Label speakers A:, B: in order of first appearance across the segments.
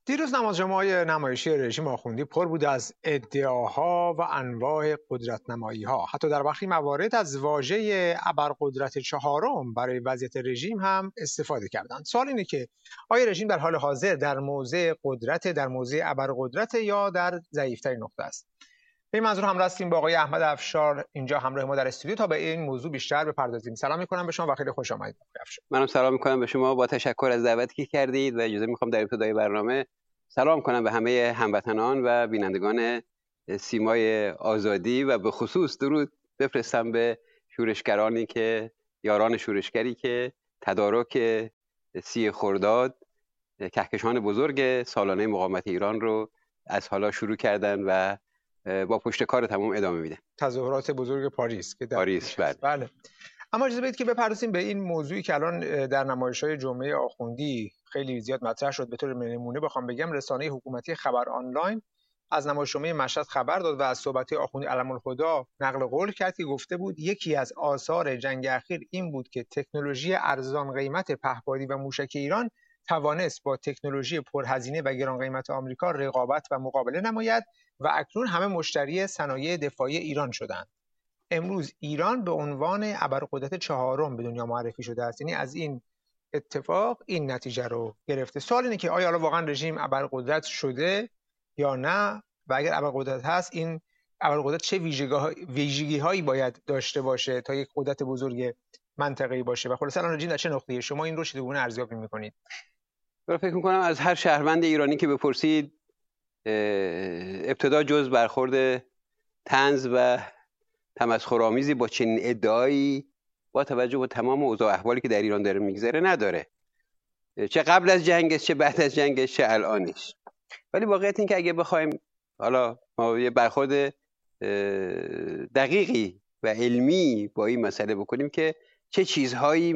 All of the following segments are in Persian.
A: دیروز نمازجمع‌های نمایشی رژیم آخوندی پر بود از ادعاها و انواع قدرت‌نمایی‌ها. حتی در برخی موارد از واژه ابرقدرت چهارم برای وضعیت رژیم هم استفاده کردند. سوال اینه که آیا رژیم در حال حاضر در موضع قدرت، در موضع ابرقدرت یا در ضعیف‌ترین نقطه است؟ به این منظور همراه هستیم با آقای احمد افشار اینجا همراه ما در استودیو تا به این موضوع بیشتر بپردازیم. سلام می‌کنم به شما و خیلی خوش آمدید آقای افشار.
B: منم سلام می‌کنم به شما، با تشکر از دعوتی که کردید و اجازه می‌خوام در ابتدای برنامه سلام کنم به همه هموطنان و بینندگان سیمای آزادی و به خصوص درود بفرستم به شورشگرانی که یاران شورشگری که تدارک 30 خرداد کهکشان بزرگ سالانه مقاومت ایران رو از حالا شروع کردن و با پشتکار تمام ادامه میدن.
A: تظاهرات بزرگ پاریس که در
B: پاریس
A: بله. اما اجازه بدید که بپردازیم به این موضوعی که الان در نمایش‌های جمعه آخوندی خیلی زیاد مطرح شد. به طور نمونه بخوام بگم رسانه حکومتی خبر آنلاین از نمایش جمعه مشهد خبر داد و از صحبت آخوندی علم‌الهدی نقل قول کرد که گفته بود یکی از آثار جنگ اخیر این بود که تکنولوژی ارزان قیمت پهپادی و موشک ایران توانست با تکنولوژی پرهزینه و گران قیمت آمریکا رقابت و مقابله نماید و اکنون همه مشتری صنایع دفاعی ایران شدند. امروز ایران به عنوان ابرقدرت چهارم به دنیا معرفی شده است. یعنی از این اتفاق این نتیجه رو گرفته. سوال اینه که آیا حالا واقعا رژیم ابرقدرت شده یا نه، و اگر ابرقدرت هست این ابرقدرت چه ویژگی‌هایی باید داشته باشه تا یک قدرت بزرگ منطقه‌ای باشه و خلاص الان رژیم در چه نقطه‌ای؟ شما این رو چگونه ارزیابی می‌کنید؟
B: فکر می‌کنم از هر شهروند ایرانی که بپرسید ابتدا جز برخورد طنز و تمسخرآمیزی با چنین ادعایی با توجه به تمام اوضاع احوالی که در ایران داره میگذره نداره، چه قبل از جنگش، چه بعد از جنگش، چه الانش. ولی واقعیت این که اگه بخوایم حالا ما یه برخورد دقیقی و علمی با این مسئله بکنیم که چه چیزهایی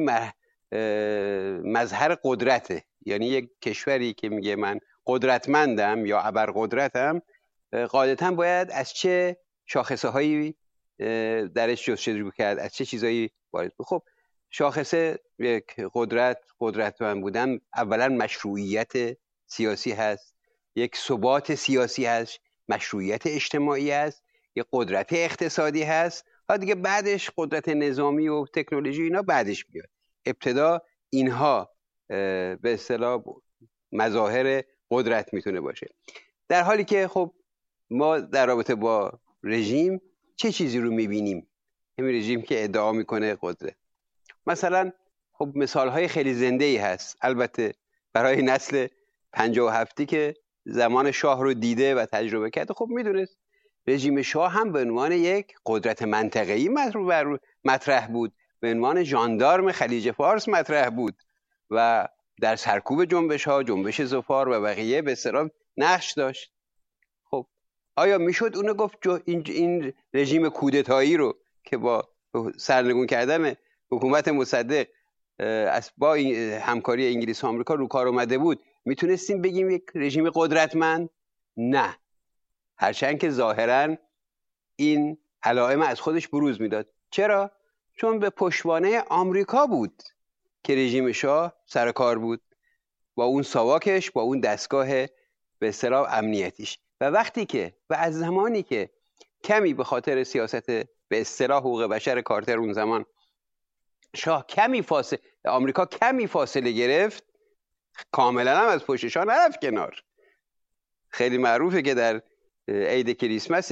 B: مظهر قدرته، یعنی یک کشوری که میگه من قدرتمندم یا ابرقدرتم قاعدتاً باید از چه شاخصه‌هایی درش جستجو کرد، از چه چیزایی وارد. خب شاخصه یک قدرتمند بودن اولا مشروعیت سیاسی هست، یک ثبات سیاسی هست، مشروعیت اجتماعی هست، یک قدرت اقتصادی هست و دیگه بعدش قدرت نظامی و تکنولوژی اینا بعدش میاد. ابتدا اینها به اصطلاح مظاهر قدرت میتونه باشه، در حالی که خب ما در رابطه با رژیم چه چیزی رو میبینیم؟ همین رژیم که ادعا میکنه قدرت. مثلا خب مثالهای خیلی زنده‌ای هست، البته برای نسل 57 که زمان شاه رو دیده و تجربه کرده خب میدونست رژیم شاه هم به عنوان یک قدرت منطقه‌ای مطرح بود، به عنوان ژاندارم خلیج فارس مطرح بود و در سرکوب جنبش‌ها، جنبش ظفار و بقیه به اصطلاح نقش داشت. خب آیا میشد اونو گفت این رژیم کودتایی رو که با سرنگون کردن حکومت مصدق با همکاری انگلیس و آمریکا رو کار اومده بود میتونستیم بگیم یک رژیم قدرتمند؟ نه، هرچند که ظاهراً این علائم از خودش بروز میداد. چرا؟ چون به پشتوانه آمریکا بود که رژیم شاه سر کار بود، با اون ساواکش، با اون دستگاه به اصطلاح امنیتیش. و وقتی که و از زمانی که کمی به خاطر سیاست به اصطلاح حقوق بشر کارتر اون زمان شاه آمریکا کمی فاصله گرفت، کاملا هم از پشت شاه نرفت کنار. خیلی معروفه که در عید کریسمس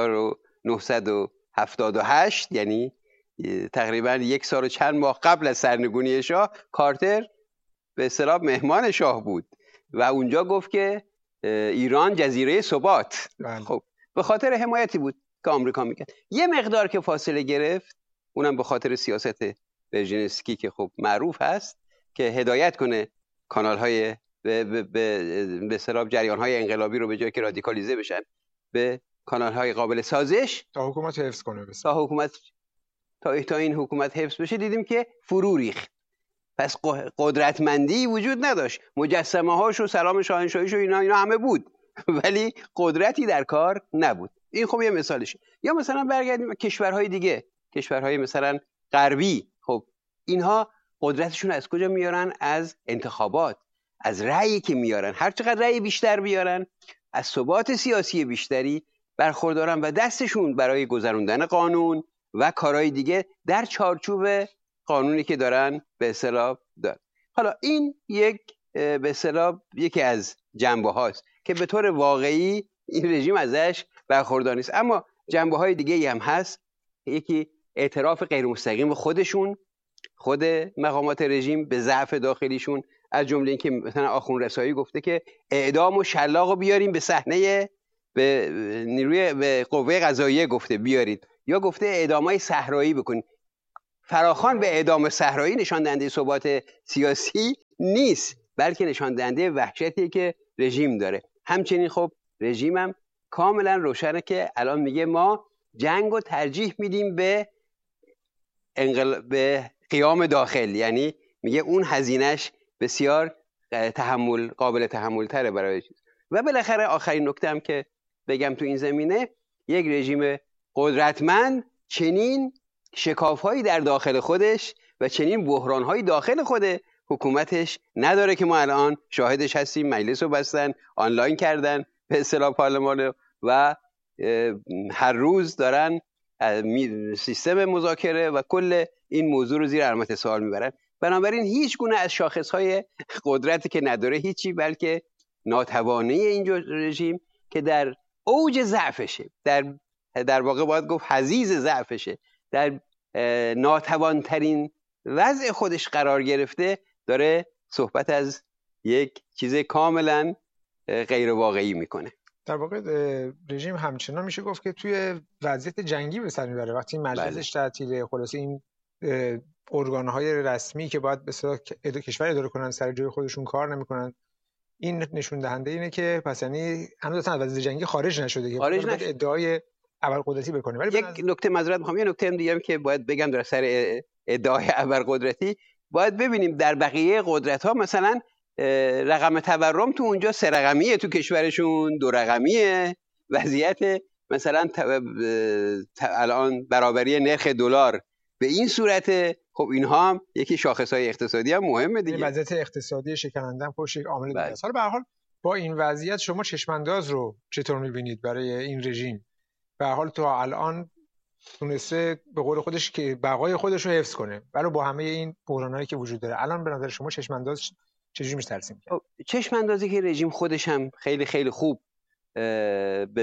B: 1978 یعنی تقریبا 1 سال و چند ماه قبل از سرنگونی شاه، کارتر به اصطلاح مهمان شاه بود و اونجا گفت که ایران جزیره ثبات. خب به خاطر حمایتی بود که آمریکا میکرد. یه مقدار که فاصله گرفت، اونم به خاطر سیاست برژینسکی که خب معروف هست که هدایت کنه کانال‌های به اصطلاح جریان‌های انقلابی رو به جای که رادیکالیزه بشن به کانال‌های قابل سازش
A: تا حکومت حفظ کنه،
B: تا این حکومت حفظ بشه، دیدیم که فرو ریخت. پس قدرتمندی وجود نداشت، مجسمه هاش و سلام شاهنشاهیش و اینا همه بود ولی قدرتی در کار نبود. این خب یه مثالش. یا مثلا برگردیم کشورهای دیگه، کشورهای مثلا غربی، خب اینها قدرتشون از کجا میارن؟ از انتخابات، از رأیی که میارن، هر چقدر رأی بیشتر بیارن از ثبات سیاسی بیشتری برخوردارن و دستشون برای گذروندن قانون و کارهای دیگه در چارچوب قانونی که دارن به اصطلاح دارن. حالا این به اصطلاح یکی از جنبه هاست که به طور واقعی این رژیم ازش برخوردار نیست. اما جنبه های دیگه هم هست. یکی اعتراف غیر مستقیم خودشون، خود مقامات رژیم به ضعف داخلیشون، از جمله اینکه مثلا آخوند رسایی گفته که اعدام و شلاق رو بیاریم به صحنه، به قوه قضاییه گفته بیارید، یا گفته اعدامای صحرایی بکنید. فراخوان به اعدام صحرایی نشان دهنده ثبات سیاسی نیست، بلکه نشان دهنده وحشتی که رژیم داره. همچنین خب رژیمم کاملا روشنه که الان میگه ما جنگ رو ترجیح میدیم به قیام داخل، یعنی میگه اون هزینهش بسیار قابل تحمل تره برای چیز. و بالاخره آخرین نکته هم که بگم تو این زمینه، یک رژیم قدرتمند چنین شکاف‌هایی در داخل خودش و چنین بحران‌هایی داخل خود حکومتش نداره که ما الان شاهدش هستیم. مجلس رو بستن، آنلاین کردن به اصطلاح پارلمان و هر روز دارن سیستم مذاکره و کل این موضوع رو زیر علامت سوال میبرن. بنابراین هیچ گونه از شاخصهای قدرتی که نداره هیچی، بلکه ناتوانی این رژیم که در اوج ضعفشه، در واقع باید گفت حضیض ضعفشه، در ناتوانترین وضع خودش قرار گرفته، داره صحبت از یک چیز کاملا غیر واقعی میکنه.
A: در واقع رژیم همچنان میشه گفت که توی وضعیت جنگی به سر میبره. وقتی مجلسش تعطیله، خلاص این ارگان‌های رسمی که باید به اصطلاح کشور اداره کنن سر جای خودشون کار نمیکنن. این نشون دهنده اینه که پس یعنی هنوز از وضعیت جنگی خارج نشده که ادعای ابرقدرتی بکنه. ولی
B: یک نکته معذرت میخوام، یه نکته هم دیگه که باید بگم در سر ادعای ابرقدرتی، باید ببینیم در بقیه قدرت‌ها مثلا رقم تورم تو اونجا 3 رقمیه، تو کشورشون 2 رقمیه. وضعیت مثلا الان برابری نرخ دلار به این صورت، خب اینها هم یکی شاخص‌های اقتصادی هم مهمه دیگه.
A: وضعیت اقتصادی شکننده هم خودش یک عامل دیگه است. حالا به هر حال با این وضعیت شما چشمانداز رو چطور می‌بینید برای این رژیم؟ به هر حال تا الان تونسته به قول خودش که بقای خودش رو حفظ کنه، ولی با همه این بحرانایی که وجود داره الان به نظر شما چشمانداز چجوری میشه ترسیم کرد؟
B: چشماندازی که رژیم خودش هم خیلی خیلی خوب به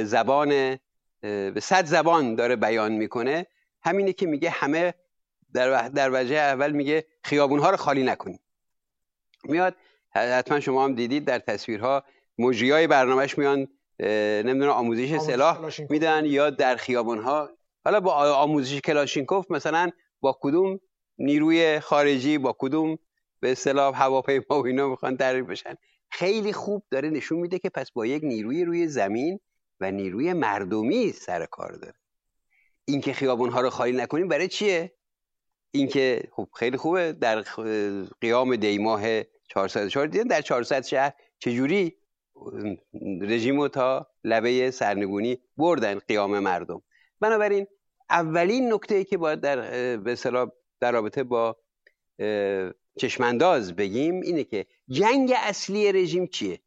B: 100 زبان داره بیان میکنه، همینه که میگه همه در وجه اول میگه خیابونها رو خالی نکنید. میاد حتما شما هم دیدید در تصویرها مجریای برنامهش میان نمیدونم آموزش سلاح میدن یا در خیابونها، حالا با آموزش کلاشینکوف مثلا با کدوم نیروی خارجی، با کدوم به اصطلاح هواپیما و اینا میخوان تعریف بشن. خیلی خوب داره نشون میده که پس با یک نیروی روی زمین و نیروی مردمی سر کار داره. این که خیابونها رو خالی نکنیم برای چیه؟ این که خب خیلی خوبه در قیام دیماه 404 دیدن در 400 شهر چجوری رژیمو تا لبه سرنگونی بردن قیام مردم. بنابراین اولین نکته‌ای که باید به اصطلاح در رابطه با چشمانداز بگیم اینه که جنگ اصلی رژیم چیه؟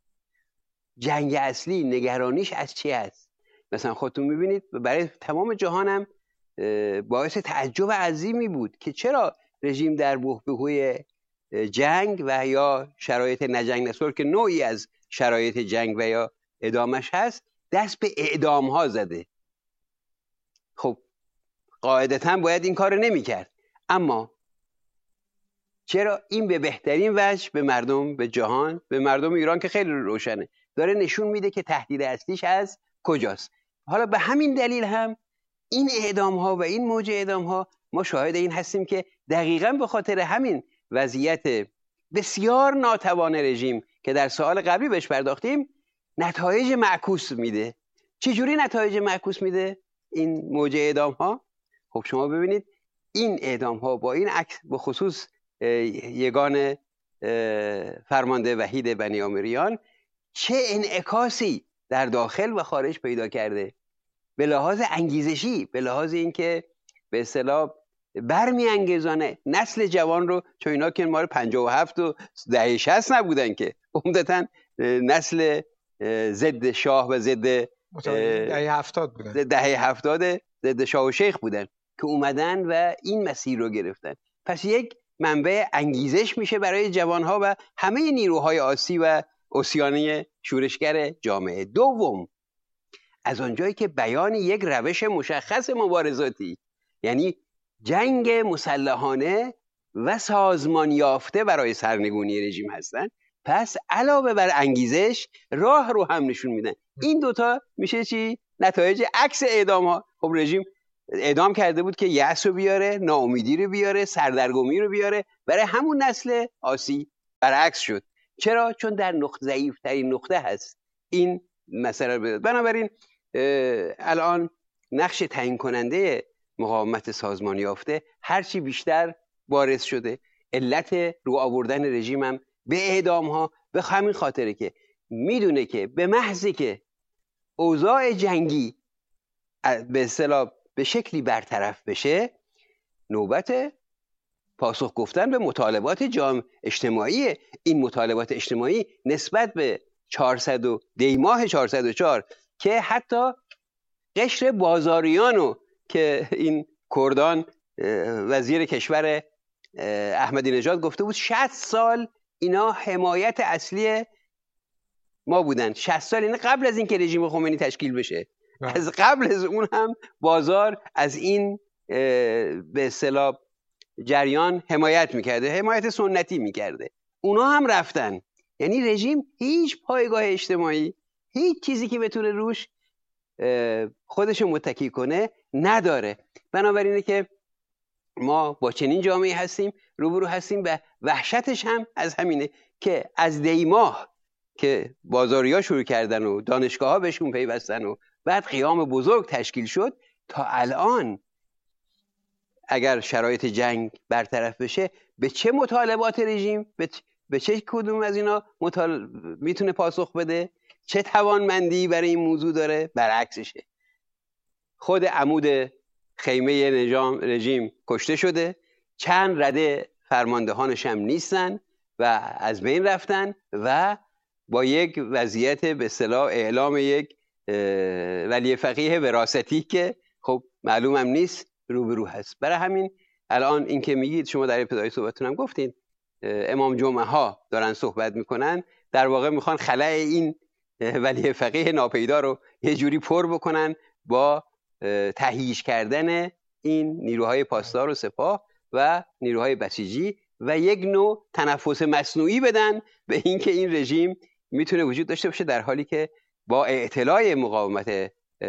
B: جنگ اصلی نگرانیش از چی هست؟ مثلا خودتون میبینید برای تمام جهانم باعث تعجب عظیمی بود که چرا رژیم در بحبوحه جنگ و یا شرایط نجنگ نصلح که نوعی از شرایط جنگ و یا ادامش هست دست به اعدام ها زده. خب قاعدتاً باید این کار نمی کرد، اما چرا این به بهترین وجه به مردم، به جهان، به مردم ایران که خیلی روشنه داره نشون میده که تهدید اصلیش از کجاست. حالا به همین دلیل هم این اعدام ها و این موج اعدام ها ما شاهد این هستیم که دقیقاً به خاطر همین وضعیت بسیار ناتوان رژیم که در سوال قبلی بهش پرداختیم نتایج معکوس میده. چجوری نتایج معکوس میده این موج اعدام ها؟ خب شما ببینید این اعدام ها با این عکس، به خصوص یگان فرمانده وحید بنی آمریان، چه انعکاسی در داخل و خارج پیدا کرده به لحاظ انگیزشی، به لحاظ اینکه به اصطلاح برمیانگیزانه نسل جوان رو، چون اینا که مال 57 و دهه 60 نبودن که، عمدتاً نسل ضد شاه و ضد
A: دهه 70 بودن،
B: دهه 70 ضد شاه و شیخ بودن که اومدن و این مسیر رو گرفتن. پس یک منبع انگیزش میشه برای جوانها و همه نیروهای آسی و عصیانه شورشگر جامعه. دوم، از اونجایی که بیان یک روش مشخص مبارزاتی، یعنی جنگ مسلحانه و سازمان یافته برای سرنگونی رژیم هستن، پس علاوه بر انگیزش راه رو هم نشون میدن. این دوتا میشه چی؟ نتایج عکس اعدام ها. خب رژیم اعدام کرده بود که یأس رو بیاره، ناامیدی رو بیاره، سردرگمی رو بیاره برای همون نسل آسی. برعکس شد. چرا؟ چون در ضعیف ترین نقطه هست این مسئله رو. بنابراین الان نقش تعیین کننده مقاومت سازمان یافته هرچی بیشتر بارز شده. علت رو آوردن رژیم هم به اعدام ها به همین خاطره که میدونه که به محضی که اوضاع جنگی به اصطلاح به شکلی برطرف بشه، نوبت پاسخ گفتن به مطالبات اجتماعی. این مطالبات اجتماعی نسبت به 400 دیماه 404 که حتی قشر بازاریانو که این کردان وزیر کشور احمدی نژاد گفته بود 60 سال اینا حمایت اصلی ما بودن. 60 سال این قبل از این که رژیم خمینی تشکیل بشه. از قبل از اون هم بازار از این به اصطلاح جریان حمایت میکرده، حمایت سنتی میکرده. اونا هم رفتن. یعنی رژیم هیچ پایگاه اجتماعی، هیچ چیزی که بتونه روش خودشو متکی کنه نداره. بنابراینه که ما با چنین جامعه هستیم روبرو هستیم و وحشتش هم از همینه که از دیماه که بازاریا شروع کردن و دانشگاه ها بهشون پیوستن و بعد قیام بزرگ تشکیل شد تا الان، اگر شرایط جنگ برطرف بشه به چه مطالبات رژیم، به چه کدوم از اینا میتونه پاسخ بده، چه توانمندی برای این موضوع داره؟ برعکسشه. خود عمود خیمه رژیم کشته شده، چند رده فرماندهانش هم نیستن و از بین رفتن و با یک وضعیت به اصطلاح اعلام یک ولی فقیه وراثتی که خب معلوم هم نیست روبرو هست. برای همین الان این که میگید، شما در ابتدای صحبتتونم گفتین امام جمعه ها دارن صحبت میکنن، در واقع میخوان خلأ این ولی فقیه ناپیدا رو یه جوری پر بکنن با تهییج کردن این نیروهای پاسدار و سپاه و نیروهای بسیجی و یک نوع تنفس مصنوعی بدن به اینکه این رژیم میتونه وجود داشته باشه، در حالی که با اعتلاع مقاومت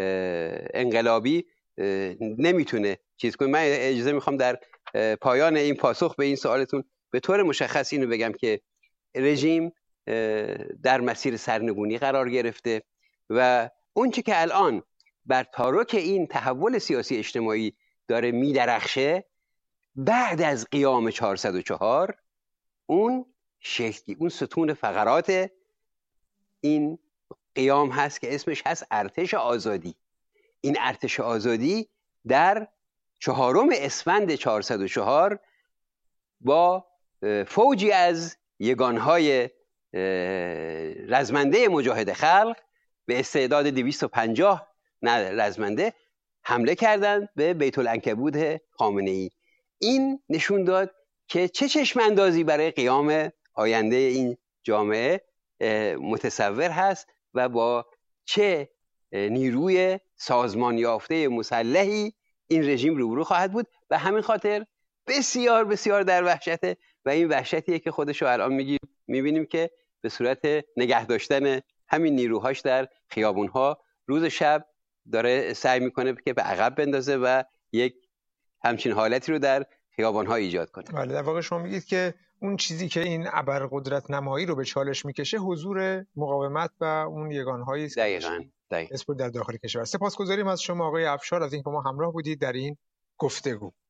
B: انقلابی نمیتونه چیز کنه. من اجازه میخوام در پایان این پاسخ به این سوالتون به طور مشخص اینو بگم که رژیم در مسیر سرنگونی قرار گرفته و اون چه که الان بر تارک این تحول سیاسی اجتماعی داره میدرخشه بعد از قیام 404، اون شکلی، اون ستون فقرات این قیام هست که اسمش هست ارتش آزادی. این ارتش آزادی در 4 اسفند 404 با فوجی از یگانهای رزمنده مجاهد خلق به استعداد 250 رزمنده حمله کردند به بیت العنکبوت خامنه‌ای. این نشون داد که چه چشم اندازی برای قیام آینده این جامعه متصور هست و با چه نیروی سازمان یافته مسلحی این رژیم روبرو خواهد بود. و همین خاطر بسیار بسیار در وحشته و این وحشتیه که خودشو الان میبینیم که به صورت نگه داشتن همین نیروهاش در خیابونها روز شب داره سعی میکنه که به عقب بندازه و یک همچین حالتی رو در خیابانها ایجاد کنه.
A: بله، در واقع شما میگید که اون چیزی که این ابرقدرت نمایی رو به چالش میکشه حضور مقاومت و اون یگانهایی است
B: دقیقاً
A: در داخل کشور. سپاسگزاریم از شما آقای افشار از اینکه با ما همراه بودید در این گفتگو.